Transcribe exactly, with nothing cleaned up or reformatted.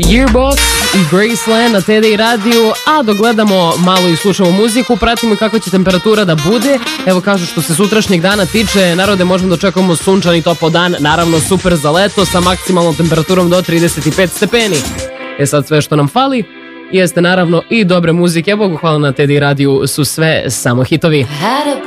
Yearbox i Graceland na T D I radiju, a dok gledamo malo i slušamo muziku, pratimo i kakva će temperatura da bude. Evo kažu što se sutrašnjeg dana tiče, narode, možemo da očekujemo sunčan i topao dan, naravno super za leto sa maksimalnom temperaturom do trideset pet stepeni. E sad sve što nam fali jeste naravno i dobre muzike. Bogu hvala, na T D I radiju su sve samo hitovi.